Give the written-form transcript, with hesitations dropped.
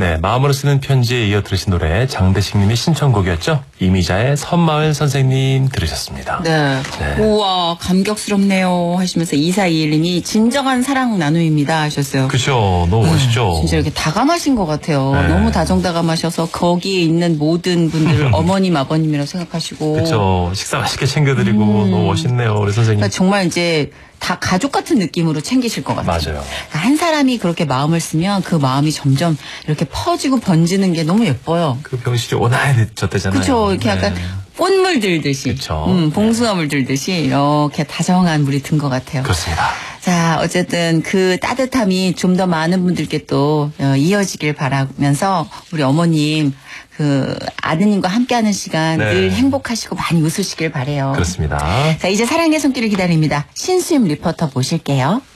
네, 마음으로 쓰는 편지에 이어 들으신 노래 장대식님의 신청곡이었죠. 이미자의 선마을 선생님 들으셨습니다. 네. 우와 감격스럽네요 하시면서 2421님이 진정한 사랑 나눔입니다 하셨어요. 그죠. 너무 멋있죠. 진짜 이렇게 다감하신 것 같아요. 네. 너무 다정다감하셔서 거기에 있는 모든 분들을 어머님 아버님이라고 생각하시고. 그렇죠. 식사 맛있게 챙겨드리고 너무 멋있네요 우리 선생님. 그러니까 정말 이제 다 가족 같은 느낌으로 챙기실 것 같아요. 맞아요. 그러니까 한 사람이 그렇게 마음을 쓰면 그 마음이 점점 이렇게 퍼지고 번지는 게 너무 예뻐요. 그 병실이 온화해졌대잖아요. 그렇죠. 이렇게 약간 꽃물 들듯이, 그쵸. 봉숭아물 들듯이 이렇게 다정한 물이 든 것 같아요. 그렇습니다. 자, 어쨌든 그 따뜻함이 좀 더 많은 분들께 또 이어지길 바라면서 우리 어머님 그 아드님과 함께하는 시간 네. 늘 행복하시고 많이 웃으시길 바래요. 그렇습니다. 자, 이제 사랑의 손길을 기다립니다. 신수임 리포터 모실게요.